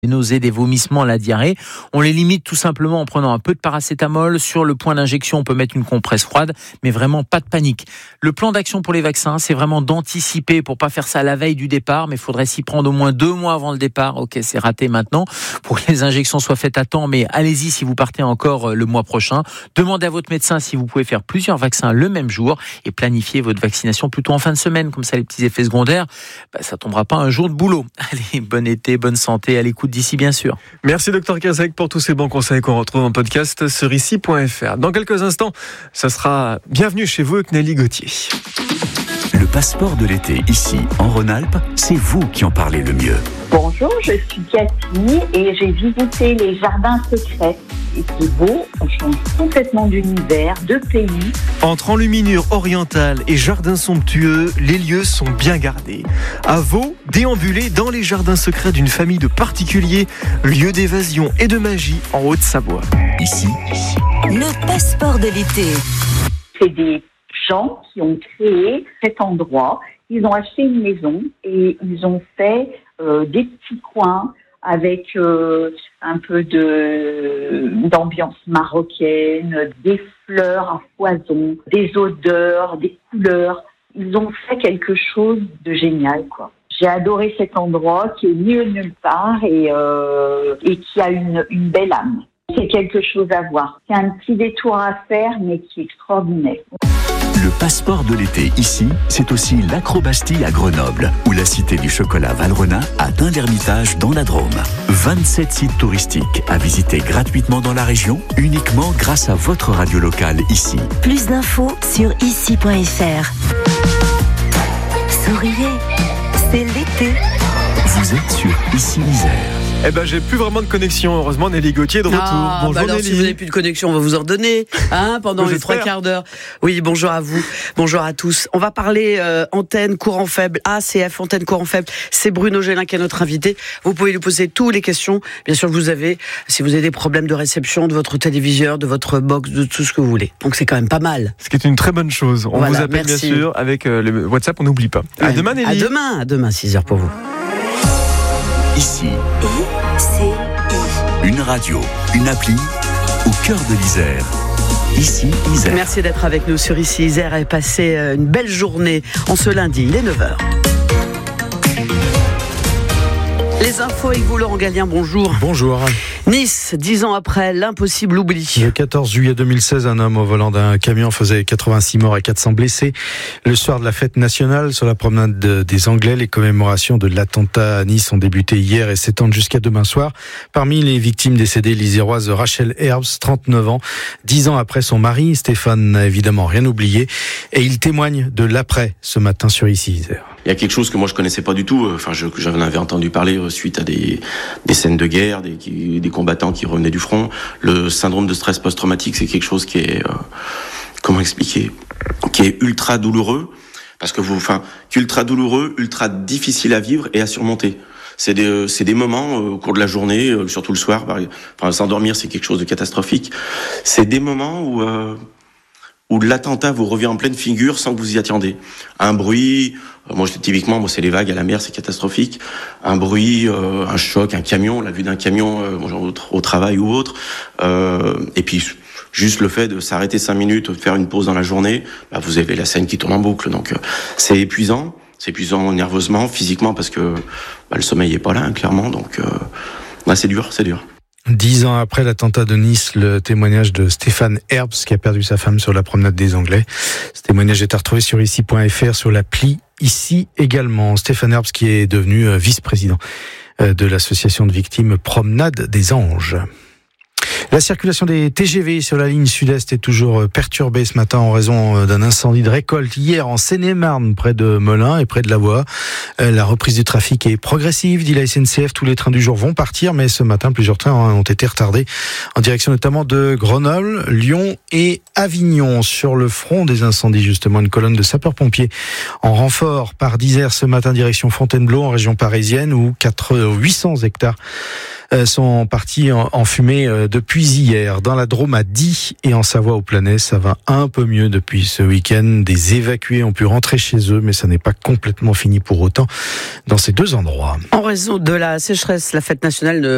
Des nausées, des vomissements, la diarrhée. On les limite tout simplement en prenant un peu de paracétamol. Sur le point d'injection, on peut mettre une compresse froide, mais vraiment pas de panique. Le plan d'action pour les vaccins, c'est vraiment d'anticiper pour pas faire ça à la veille du départ, mais il faudrait s'y prendre au moins 2 mois avant le départ. Ok, c'est raté maintenant pour que les injections soient faites à temps, mais allez-y si vous partez encore le mois prochain. Demandez à votre médecin si vous pouvez faire plusieurs vaccins le même jour et planifiez votre vaccination plutôt en fin de semaine. Comme ça, les petits effets secondaires, ça tombera pas un jour de boulot. Allez, bon été, bonne santé, à l'écoute d'ici bien sûr. Merci Dr Kazek pour tous ces bons conseils qu'on retrouve en podcast sur ici.fr. Dans quelques instants, ça sera Bienvenue chez vous avec Nelly Gauthier. Le passeport de l'été, ici, en Rhône-Alpes, c'est vous qui en parlez le mieux. Bonjour, je suis Cathy et j'ai visité les jardins secrets. Et c'est beau, on change complètement d'univers, de pays. Entre enluminure orientale et jardins somptueux, les lieux sont bien gardés. À Vaud, déambuler dans les jardins secrets d'une famille de particuliers, lieu d'évasion et de magie en Haute-Savoie. Ici, le passeport de l'été. C'est des gens qui ont créé cet endroit. Ils ont acheté une maison et ils ont fait des petits coins avec un peu d'ambiance marocaine, des fleurs à foison, des odeurs, des couleurs. Ils ont fait quelque chose de génial, quoi. J'ai adoré cet endroit qui est mieux nulle part et qui a une belle âme. C'est quelque chose à voir. C'est un petit détour à faire, mais qui est extraordinaire. le passeport de l'été ici, c'est aussi l'Acrobastille à Grenoble ou la Cité du Chocolat Valrhona à Dun-l'Hermitage dans la Drôme. 27 sites touristiques à visiter gratuitement dans la région, uniquement grâce à votre radio locale ici. Plus d'infos sur ici.fr. Souriez, c'est l'été. Vous êtes sur Ici Isère. Eh ben, j'ai plus vraiment de connexion. Heureusement, Nelly Gauthier est de retour. Bonjour alors, Nelly. si vous n'avez plus de connexion, on va vous en redonner pendant les 3 quarts d'heure. Oui, bonjour à vous, bonjour à tous. On va parler antenne, courant faible, ACF, antenne, courant faible. C'est Bruno Gélin qui est notre invité. Vous pouvez lui poser toutes les questions. Bien sûr, si vous avez des problèmes de réception de votre téléviseur, de votre box, de tout ce que vous voulez. Donc c'est quand même pas mal. Ce qui est une très bonne chose. On vous appelle merci. bien sûr avec le WhatsApp, on n'oublie pas. À demain Nelly. À demain, 6h pour vous. Ici, ICI. une radio, une appli au cœur de l'Isère. Ici Isère. Merci d'être avec nous sur Ici Isère et passer une belle journée en ce lundi, il est 9h. Les infos avec vous, Laurent Gallien, bonjour. Bonjour. Nice, 10 ans après, l'impossible oubli. Le 14 juillet 2016, un homme au volant d'un camion faisait 86 morts et 400 blessés. Le soir de la fête nationale, sur la promenade des Anglais, les commémorations de l'attentat à Nice ont débuté hier et s'étendent jusqu'à demain soir. Parmi les victimes décédées, l'Iséroise Rachel Herbst, 39 ans. 10 ans après son mari, Stéphane n'a évidemment rien oublié. Et il témoigne de l'après ce matin sur Ici Isère. Il y a quelque chose que moi je connaissais pas du tout. Enfin, j'en avais entendu parler suite à des scènes de guerre, des combattants qui revenaient du front. Le syndrome de stress post-traumatique, c'est quelque chose qui est comment expliquer, qui est ultra douloureux parce que ultra douloureux, ultra difficile à vivre et à surmonter. C'est des moments au cours de la journée, surtout le soir. S'endormir, c'est quelque chose de catastrophique. C'est des moments où l'attentat vous revient en pleine figure sans que vous y attendiez. Un bruit, typiquement, c'est les vagues à la mer, c'est catastrophique. Un bruit, un choc, un camion, la vue d'un camion au travail ou autre. Et puis, juste le fait de s'arrêter 5 minutes, de faire une pause dans la journée, vous avez la scène qui tourne en boucle. Donc, c'est épuisant. C'est épuisant nerveusement, physiquement, parce que le sommeil est pas là, clairement. Donc, c'est dur. 10 ans après l'attentat de Nice, le témoignage de Stéphane Herbst qui a perdu sa femme sur la promenade des Anglais. Ce témoignage est à retrouver sur ici.fr, sur l'appli Ici également. Stéphane Herbst qui est devenu vice-président de l'association de victimes Promenade des Anges. La circulation des TGV sur la ligne sud-est est toujours perturbée ce matin en raison d'un incendie de récolte hier en Seine-et-Marne, près de Melun et près de la Voie. La reprise du trafic est progressive, dit la SNCF. Tous les trains du jour vont partir, mais ce matin, plusieurs trains ont été retardés en direction notamment de Grenoble, Lyon et Avignon. Sur le front des incendies, justement, une colonne de sapeurs-pompiers en renfort part d'Isère ce matin, direction Fontainebleau, en région parisienne, où 800 hectares sont partis en fumée depuis hier. Dans la Drôme à Die et en Savoie au Planay, ça va un peu mieux depuis ce week-end. Des évacués ont pu rentrer chez eux, mais ça n'est pas complètement fini pour autant dans ces deux endroits. En raison de la sécheresse, la fête nationale